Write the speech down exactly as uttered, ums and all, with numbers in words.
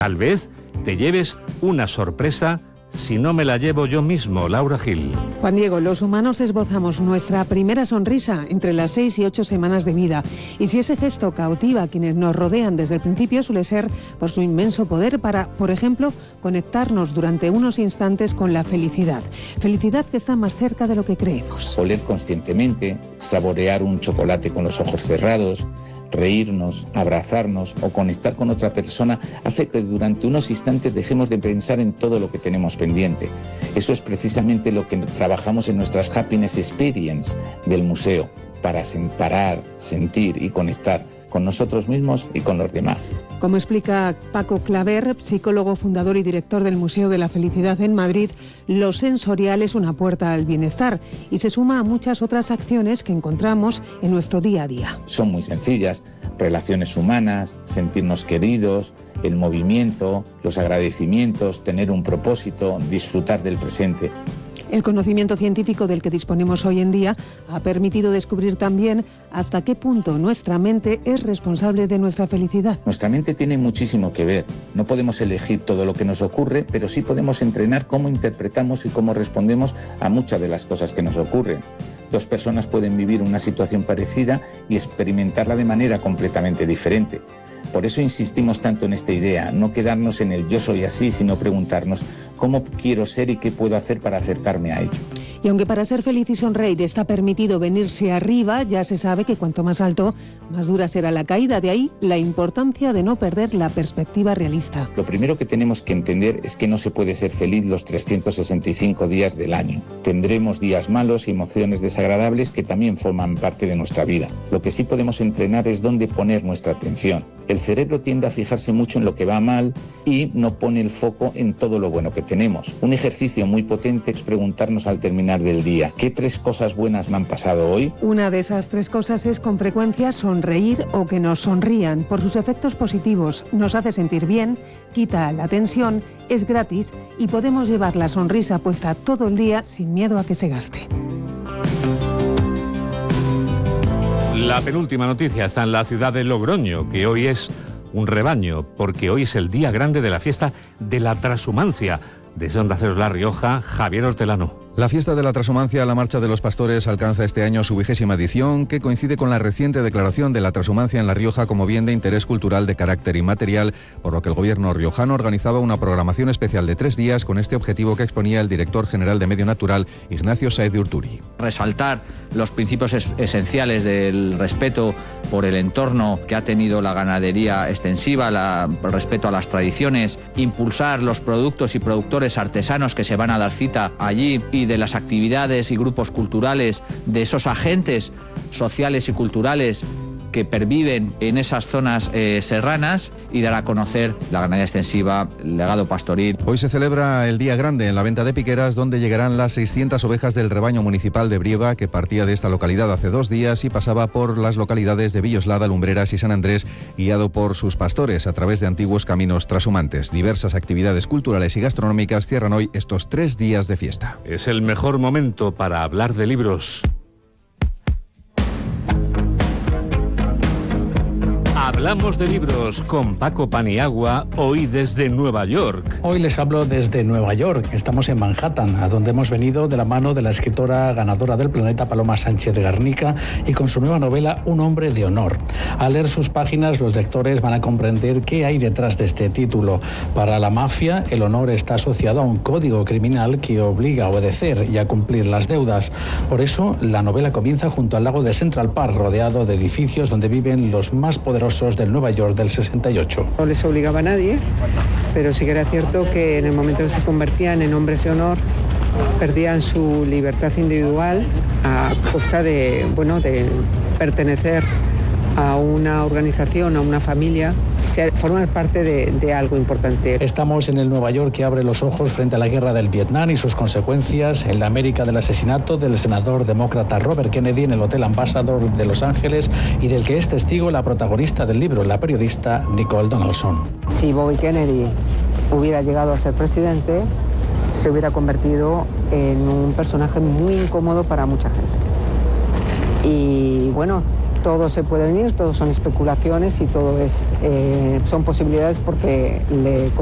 Tal vez te lleves una sorpresa si no me la llevo yo mismo, Laura Gil. Juan Diego, los humanos esbozamos nuestra primera sonrisa entre las seis y ocho semanas de vida. Y si ese gesto cautiva a quienes nos rodean desde el principio, suele ser por su inmenso poder para, por ejemplo, conectarnos durante unos instantes con la felicidad. Felicidad que está más cerca de lo que creemos. Oler conscientemente, saborear un chocolate con los ojos cerrados, reírnos, abrazarnos o conectar con otra persona hace que durante unos instantes dejemos de pensar en todo lo que tenemos pendiente. Eso es precisamente lo que trabajamos en nuestras Happiness Experience del museo, para parar, sentir y conectar con nosotros mismos y con los demás. Como explica Paco Claver, psicólogo, fundador y director del Museo de la Felicidad en Madrid, lo sensorial es una puerta al bienestar y se suma a muchas otras acciones que encontramos en nuestro día a día. Son muy sencillas: relaciones humanas, sentirnos queridos, el movimiento, los agradecimientos, tener un propósito, disfrutar del presente. El conocimiento científico del que disponemos hoy en día ha permitido descubrir también hasta qué punto nuestra mente es responsable de nuestra felicidad. Nuestra mente tiene muchísimo que ver. No podemos elegir todo lo que nos ocurre, pero sí podemos entrenar cómo interpretamos y cómo respondemos a muchas de las cosas que nos ocurren. Dos personas pueden vivir una situación parecida y experimentarla de manera completamente diferente. Por eso insistimos tanto en esta idea, no quedarnos en el yo soy así, sino preguntarnos cómo quiero ser y qué puedo hacer para acercarme a ello. Y aunque para ser feliz y sonreír está permitido venirse arriba, ya se sabe que cuanto más alto, más dura será la caída. De ahí la importancia de no perder la perspectiva realista. Lo primero que tenemos que entender es que no se puede ser feliz los trescientos sesenta y cinco días del año. Tendremos días malos y emociones desagradables que también forman parte de nuestra vida. Lo que sí podemos entrenar es dónde poner nuestra atención. El cerebro tiende a fijarse mucho en lo que va mal y no pone el foco en todo lo bueno que tenemos. Un ejercicio muy potente es preguntarnos al terminar del día: ¿qué tres cosas buenas me han pasado hoy? Una de esas tres cosas es con frecuencia sonreír o que nos sonrían. Por sus efectos positivos, nos hace sentir bien, quita la tensión, es gratis y podemos llevar la sonrisa puesta todo el día sin miedo a que se gaste. La penúltima noticia está en la ciudad de Logroño, que hoy es un rebaño, porque hoy es el día grande de la fiesta de la transhumancia. Desde Onda Cero La Rioja, Javier Hortelano. La fiesta de la transhumancia, la Marcha de los Pastores, alcanza este año su vigésima edición, que coincide con la reciente declaración de la transhumancia en La Rioja como bien de interés cultural de carácter inmaterial, por lo que el gobierno riojano organizaba una programación especial de tres días con este objetivo que exponía el director general de Medio Natural, Ignacio Sáez de Urturi. Resaltar los principios es- esenciales del respeto por el entorno que ha tenido la ganadería extensiva, la, el respeto a las tradiciones, impulsar los productos y productores artesanos que se van a dar cita allí y de las actividades y grupos culturales, de esos agentes sociales y culturales que perviven en esas zonas eh, serranas, y dar a conocer la ganadería extensiva, el legado pastoril. Hoy se celebra el Día Grande en la venta de Piqueras, donde llegarán las seiscientas ovejas del rebaño municipal de Brieva, que partía de esta localidad hace dos días y pasaba por las localidades de Villoslada, Lumbreras y San Andrés, guiado por sus pastores a través de antiguos caminos trashumantes. Diversas actividades culturales y gastronómicas cierran hoy estos tres días de fiesta. Es el mejor momento para hablar de libros. Hablamos de libros con Paco Paniagua, hoy desde Nueva York. Hoy les hablo desde Nueva York. Estamos en Manhattan, a donde hemos venido de la mano de la escritora ganadora del Planeta, Paloma Sánchez Garnica, y con su nueva novela Un hombre de honor. Al leer sus páginas, los lectores van a comprender qué hay detrás de este título. Para la mafia, el honor está asociado a un código criminal que obliga a obedecer y a cumplir las deudas. Por eso, la novela comienza junto al lago de Central Park, rodeado de edificios donde viven los más poderosos del Nueva York del sesenta y ocho. No les obligaba a nadie, pero sí que era cierto que en el momento que se convertían en hombres de honor, perdían su libertad individual a costa de, bueno, de pertenecer a una organización, a una familia, ser, formar parte de, de algo importante. Estamos en el Nueva York que abre los ojos frente a la guerra del Vietnam y sus consecuencias, en la América del asesinato del senador demócrata Robert Kennedy en el Hotel Ambassador de Los Ángeles, y del que es testigo la protagonista del libro, la periodista Nicole Donaldson. Si Bobby Kennedy hubiera llegado a ser presidente, se hubiera convertido en un personaje muy incómodo para mucha gente. Y bueno, todo se puede venir, todo son especulaciones y todo es, eh, son posibilidades porque le